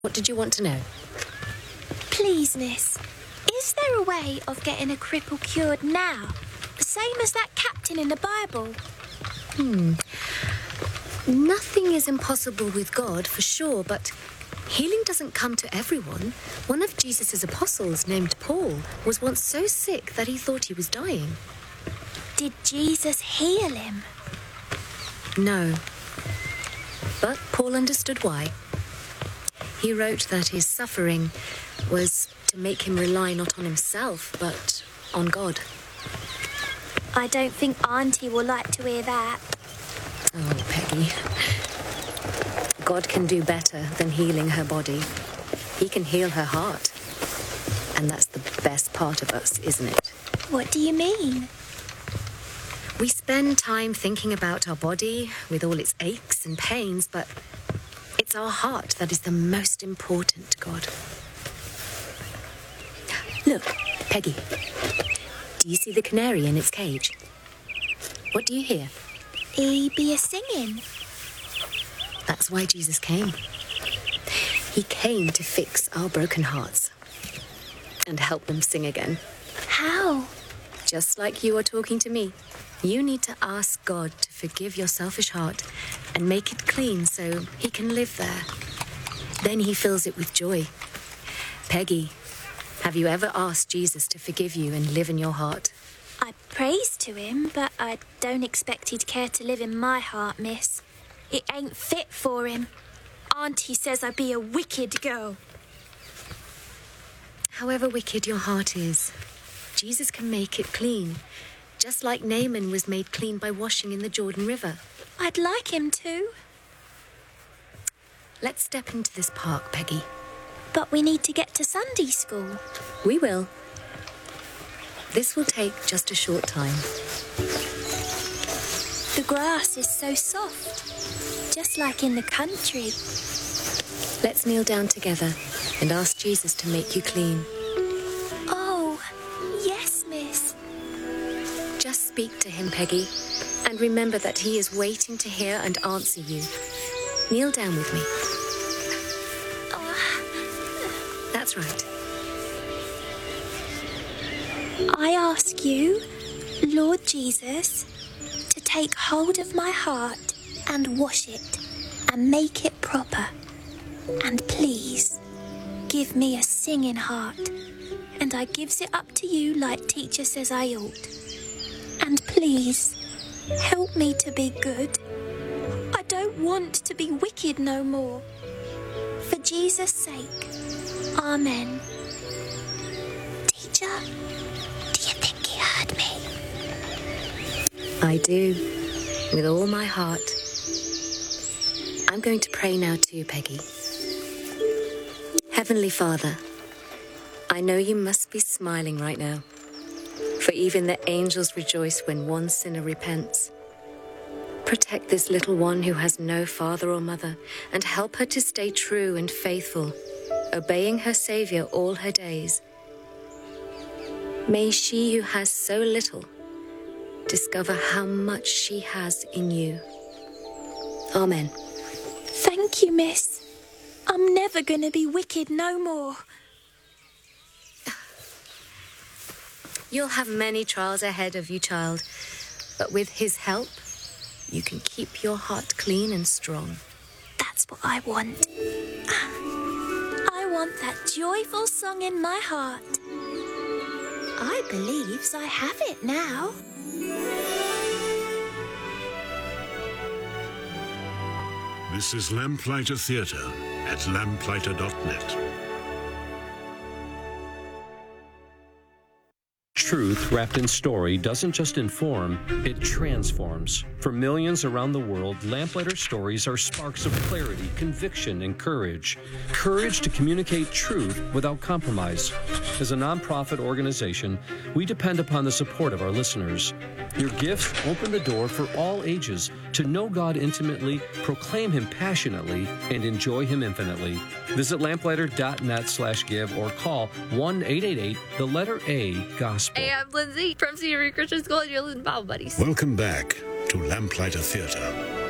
What did you want to know? Please, miss, is there a way of getting a cripple cured now? The same as that captain in the Bible? Nothing is impossible with God, for sure, but healing doesn't come to everyone. One of Jesus' apostles, named Paul, was once so sick that he thought he was dying. Did Jesus heal him? No. But Paul understood why. He wrote that his suffering was to make him rely not on himself, but on God. I don't think Auntie will like to hear that. Oh, Peggy. God can do better than healing her body. He can heal her heart. And that's the best part of us, isn't it? What do you mean? We spend time thinking about our body with all its aches and pains, but it's our heart that is the most important to God. Look, Peggy. Do you see the canary in its cage? What do you hear? He be a-singing. That's why Jesus came. He came to fix our broken hearts and help them sing again. How? Just like you are talking to me. You need to ask God to forgive your selfish heart and make it clean so he can live there. Then he fills it with joy. Peggy, have you ever asked Jesus to forgive you and live in your heart? I praise to him, but I don't expect he'd care to live in my heart, miss. It ain't fit for him. Auntie says I be a wicked girl. However wicked your heart is, Jesus can make it clean. Just like Naaman was made clean by washing in the Jordan River. I'd like him to. Let's step into this park, Peggy. But we need to get to Sunday school. We will. This will take just a short time. The grass is so soft, just like in the country. Let's kneel down together and ask Jesus to make you clean. Oh, yes, miss. Just speak to him, Peggy, and remember that he is waiting to hear and answer you. Kneel down with me. That's right. I ask you, Lord Jesus, to take hold of my heart and wash it and make it proper. And please, give me a singing heart, and I gives it up to you like teacher says I ought. And please, help me to be good. I don't want to be wicked no more. For Jesus' sake, Amen. Teacher, do you think he heard me? I do, with all my heart. I'm going to pray now too, Peggy. Heavenly Father, I know you must be smiling right now. For even the angels rejoice when one sinner repents. Protect this little one who has no father or mother, and help her to stay true and faithful, obeying her Savior all her days. May she who has so little discover how much she has in you. Amen. Thank you, miss. I'm never gonna be wicked no more. You'll have many trials ahead of you, child, but with his help, you can keep your heart clean and strong. That's what I want. I want that joyful song in my heart. I believes I have it now. This is Lamplighter Theatre at lamplighter.net. Truth wrapped in story doesn't just inform, it transforms. For millions around the world, Lamplighter stories are sparks of clarity, conviction, and courage. Courage to communicate truth without compromise. As a nonprofit organization, we depend upon the support of our listeners. Your gifts open the door for all ages to know God intimately, proclaim Him passionately, and enjoy Him infinitely. Visit lamplighter.net/give or call 1-888-A-GOSPEL. Hey, I'm Lindsay from Senior Christian School, and you're listening to Bible Buddies. Welcome back to Lamplighter Theatre.